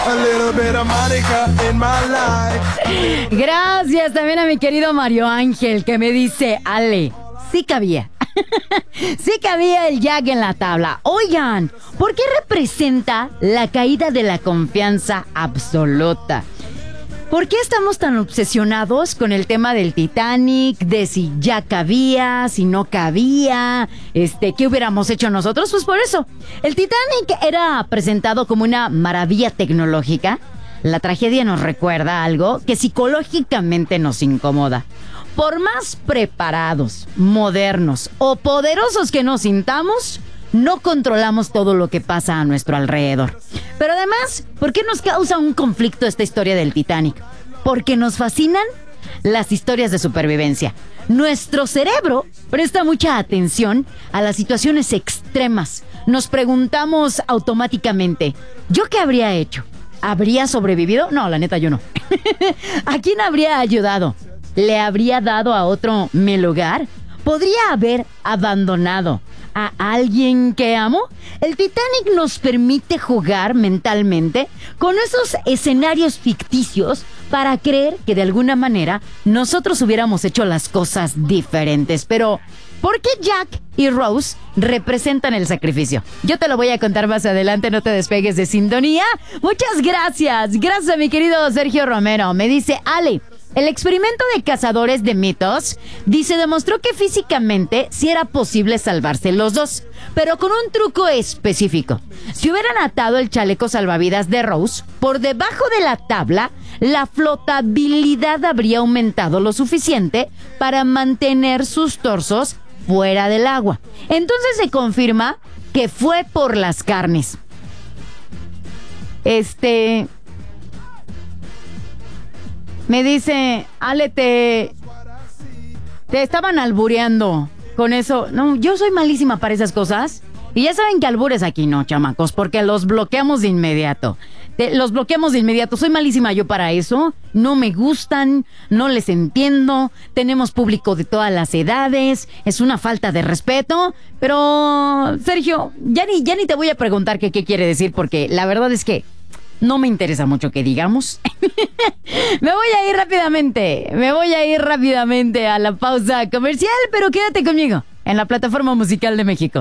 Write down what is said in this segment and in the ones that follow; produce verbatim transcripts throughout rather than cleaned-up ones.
A little bit of Monica in my life. Gracias también a mi querido Mario Ángel, que me dice, Ale, sí cabía. Sí cabía el Jack en la tabla. Oigan, ¿por qué representa la caída de la confianza absoluta? ¿Por qué estamos tan obsesionados con el tema del Titanic? De si ya cabía, si no cabía, este, ¿qué hubiéramos hecho nosotros? Pues por eso. El Titanic era presentado como una maravilla tecnológica. La tragedia nos recuerda algo que psicológicamente nos incomoda. Por más preparados, modernos o poderosos que nos sintamos, no controlamos todo lo que pasa a nuestro alrededor. Pero además, ¿por qué nos causa un conflicto esta historia del Titanic? Porque nos fascinan las historias de supervivencia. Nuestro cerebro presta mucha atención a las situaciones extremas. Nos preguntamos automáticamente, ¿yo qué habría hecho? ¿Habría sobrevivido? No, la neta yo no. ¿A quién habría ayudado? ¿Le habría dado a otro mi lugar? ¿Podría haber abandonado a alguien que amo? El Titanic nos permite jugar mentalmente con esos escenarios ficticios para creer que de alguna manera nosotros hubiéramos hecho las cosas diferentes. Pero, ¿por qué Jack y Rose representan el sacrificio? Yo te lo voy a contar más adelante, no te despegues de sintonía. Muchas gracias. Gracias a mi querido Sergio Romero. Me dice, Ale, el experimento de cazadores de mitos, dice, demostró que físicamente sí era posible salvarse los dos, pero con un truco específico. Si hubieran atado el chaleco salvavidas de Rose por debajo de la tabla, la flotabilidad habría aumentado lo suficiente para mantener sus torsos fuera del agua. Entonces se confirma que fue por las carnes. Este... Me dice, Ale, te... Te estaban albureando con eso. No, yo soy malísima para esas cosas. Y ya saben que albures aquí no, chamacos, porque los bloqueamos de inmediato. Te, los bloqueamos de inmediato. Soy malísima yo para eso. No me gustan, no les entiendo. Tenemos público de todas las edades. Es una falta de respeto. Pero, Sergio, ya ni, ya ni te voy a preguntar qué, qué quiere decir, porque la verdad es que no me interesa mucho que digamos. Me voy a ir rápidamente. Me voy a ir rápidamente a la pausa comercial, pero quédate conmigo en la plataforma musical de México.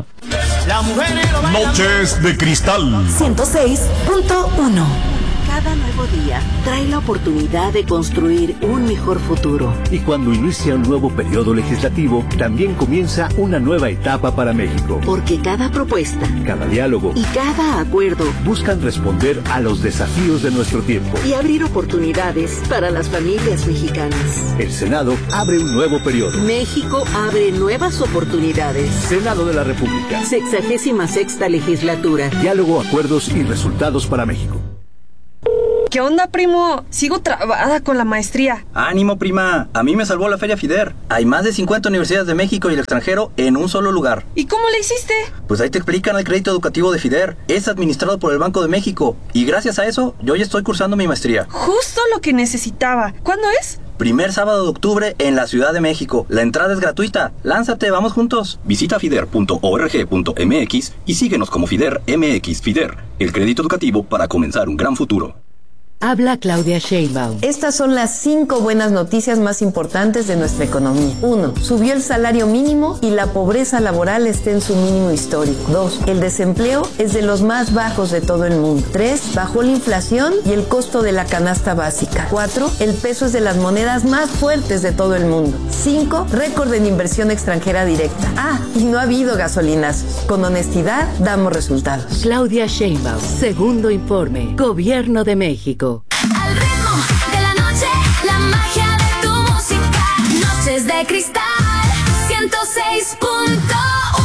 Noches de Cristal ciento seis punto uno. Cada nuevo día trae la oportunidad de construir un mejor futuro. Y cuando inicia un nuevo periodo legislativo, también comienza una nueva etapa para México. Porque cada propuesta, cada diálogo y cada acuerdo buscan responder a los desafíos de nuestro tiempo y abrir oportunidades para las familias mexicanas. El Senado abre un nuevo periodo. México abre nuevas oportunidades. Senado de la República. Sexagésima sexta legislatura. Diálogo, acuerdos y resultados para México. ¿Qué onda, primo? Sigo trabada con la maestría. Ánimo, prima. A mí me salvó la Feria FIDER. Hay más de cincuenta universidades de México y el extranjero en un solo lugar. ¿Y cómo le hiciste? Pues ahí te explican el crédito educativo de FIDER. Es administrado por el Banco de México. Y gracias a eso, yo ya estoy cursando mi maestría. Justo lo que necesitaba. ¿Cuándo es? Primer sábado de octubre en la Ciudad de México. La entrada es gratuita. Lánzate, vamos juntos. Visita fider punto org punto m x y síguenos como FIDER M X. FIDER, el crédito educativo para comenzar un gran futuro. Habla Claudia Sheinbaum. Estas son las cinco buenas noticias más importantes de nuestra economía. Uno, subió el salario mínimo y la pobreza laboral está en su mínimo histórico. Dos, el desempleo es de los más bajos de todo el mundo. Tres, bajó la inflación y el costo de la canasta básica. Cuatro, el peso es de las monedas más fuertes de todo el mundo. Cinco, récord en inversión extranjera directa. Ah, y no ha habido gasolinazos. Con honestidad, damos resultados. Claudia Sheinbaum, segundo informe, Gobierno de México. Al ritmo de la noche, la magia de tu música. Noches de Cristal, ciento seis punto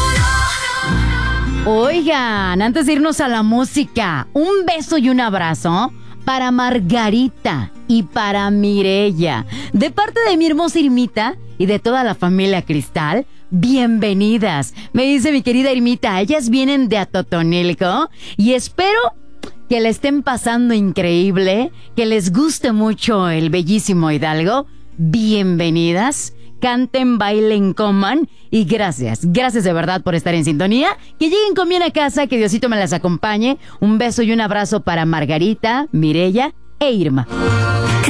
uno. Oigan, antes de irnos a la música, un beso y un abrazo para Margarita y para Mireya. De parte de mi hermosa Irmita y de toda la familia Cristal, bienvenidas. Me dice mi querida Irmita, ellas vienen de Atotonilco y espero que le estén pasando increíble, que les guste mucho el bellísimo Hidalgo. Bienvenidas, canten, bailen, coman. Y gracias, gracias de verdad por estar en sintonía. Que lleguen con bien a casa, que Diosito me las acompañe. Un beso y un abrazo para Margarita, Mireya e Irma.